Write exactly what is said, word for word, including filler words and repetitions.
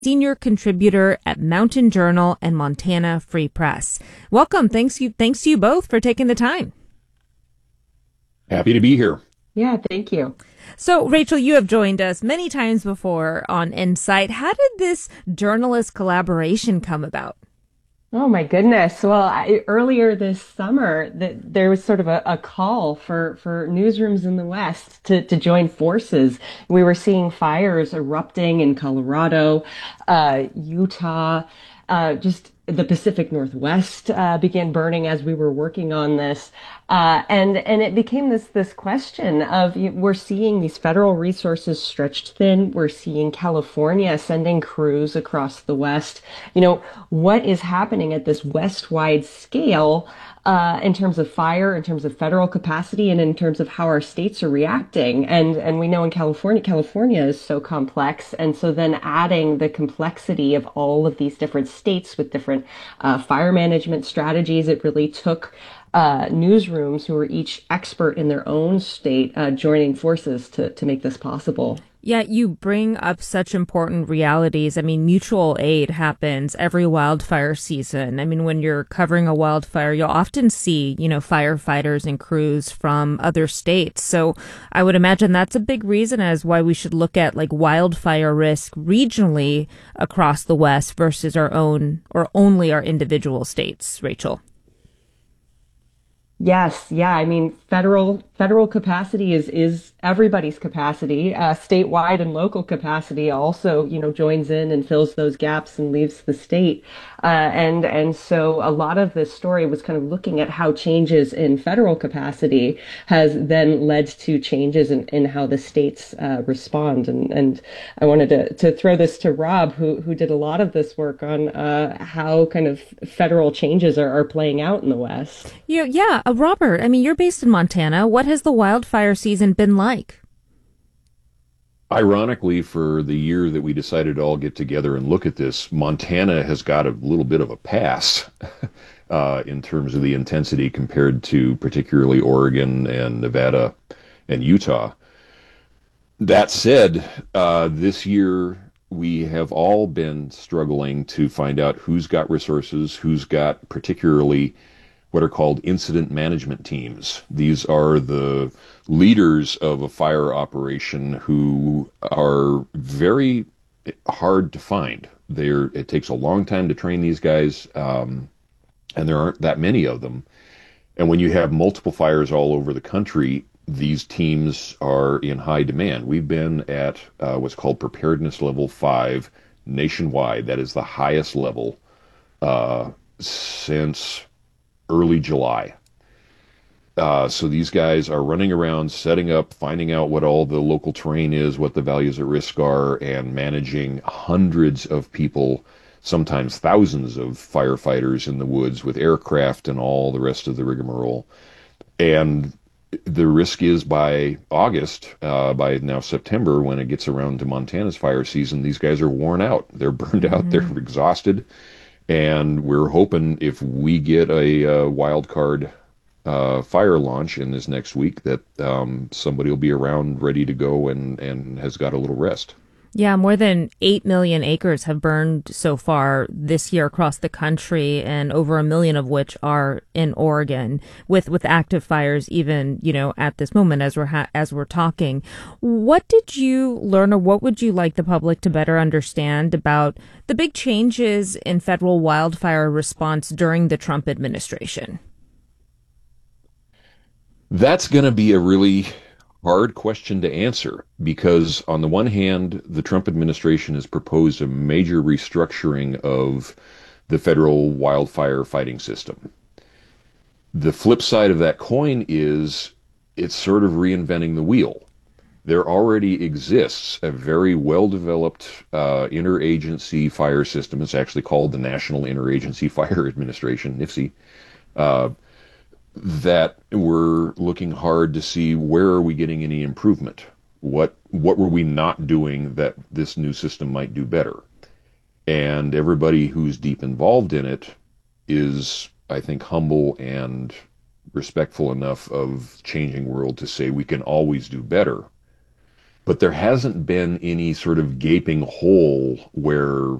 senior contributor at Mountain Journal and Montana Free Press. Welcome. Thanks you. Thanks to you both for taking the time. Happy to be here. Yeah, thank you. So, Rachel, you have joined us many times before on Insight. How did this journalist collaboration come about? Oh my goodness. Well, I, earlier this summer, the, there was sort of a, a call for, for newsrooms in the West to, to join forces. We were seeing fires erupting in Colorado, uh, Utah, uh, just the Pacific Northwest uh, began burning as we were working on this. Uh, and, and it became this, this question of we're seeing these federal resources stretched thin. We're seeing California sending crews across the West. You know, what is happening at this West-wide scale uh, in terms of fire, in terms of federal capacity, and in terms of how our states are reacting? And, and we know in California, California is so complex. And so then adding the complexity of all of these different states with different uh, fire management strategies, it really took uh, newsrooms who were each expert in their own state uh, joining forces to, to make this possible. Yeah, you bring up such important realities. I mean, mutual aid happens every wildfire season. I mean, when you're covering a wildfire, you'll often see, you know, firefighters and crews from other states. So I would imagine that's a big reason as why we should look at like wildfire risk regionally across the West versus our own or only our individual states, Rachel. Yes, yeah. I mean, federal federal capacity is is everybody's capacity. Uh, statewide and local capacity also, you know, joins in and fills those gaps and leaves the state. Uh, and and so a lot of this story was kind of looking at how changes in federal capacity has then led to changes in, in how the states uh, respond. And and I wanted to to throw this to Rob, who who did a lot of this work on uh, how kind of federal changes are, are playing out in the West. You, yeah. Uh, Robert, I mean, you're based in Montana. What has the wildfire season been like? Ironically, for the year that we decided to all get together and look at this, Montana has got a little bit of a pass uh, in terms of the intensity compared to particularly Oregon and Nevada and Utah. That said, uh, this year we have all been struggling to find out who's got resources, who's got particularly what are called incident management teams. These are the leaders of a fire operation who are very hard to find. They're, it takes a long time to train these guys, um, and there aren't that many of them. And when you have multiple fires all over the country, these teams are in high demand. We've been at uh, what's called preparedness level five nationwide. That is the highest level uh, since early July. Uh, so these guys are running around, setting up, finding out what all the local terrain is, what the values at risk are, and managing hundreds of people, sometimes thousands of firefighters in the woods with aircraft and all the rest of the rigmarole. And the risk is by August, uh, by now September, when it gets around to Montana's fire season, these guys are worn out. They're burned out. Mm-hmm. They're exhausted. And we're hoping if we get a, uh wild card uh, fire launch in this next week that um, somebody will be around ready to go and, and has got a little rest. Yeah, more than eight million acres have burned so far this year across the country, and over a million of which are in Oregon, with, with active fires even, you know, at this moment as we're ha- as we're talking. What did you learn, or what would you like the public to better understand about the big changes in federal wildfire response during the Trump administration? That's going to be a really hard question to answer because, on the one hand, the Trump administration has proposed a major restructuring of the federal wildfire fighting system. The flip side of that coin is it's sort of reinventing the wheel. There already exists a very well-developed uh, interagency fire system. It's actually called the National Interagency Fire Administration, NIFSI. Uh, that we're looking hard to see where are we getting any improvement. What what were we not doing that this new system might do better? And everybody who's deep involved in it is, I think, humble and respectful enough of changing world to say we can always do better. But there hasn't been any sort of gaping hole where